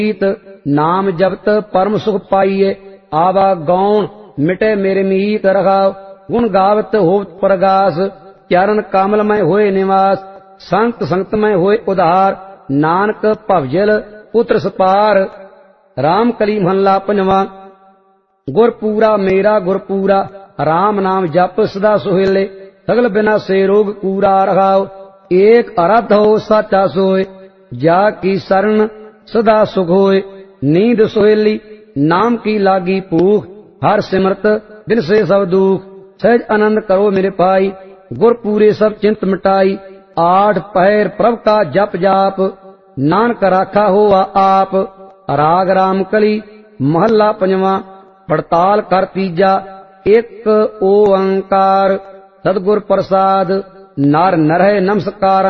मीत नाम जपत परम सुख पाइये। आवा गौण मिटे मेरे मीत रखाव। गुण गावत होत प्रगास चरण कमल में होए निवास। संत संगत में होए उधार नानक भवजल पुत्र सपार। राम कली महला पंजवा। गुरपूरा मेरा गुरपूरा राम नाम जप सदा सुहेले। सगल बिना से रोग कूरा रखाव। एक अरथ हो साचा सोए जा की शरण सदा सुख होए। नींद सुहेली नाम की लागी भूख हर सिमरत दिन से सब दुख। सहज आनंद करो मेरे पाई गुर पूरे सब चिंत मिटाई। आठ पहर प्रभ का जप जाप नानक राखा हुआ आप। राग राम कली महला पंजवा। पड़ताल कर तीजा एक ओंकार। सदगुर प्रसाद नर नरह नमस्कार।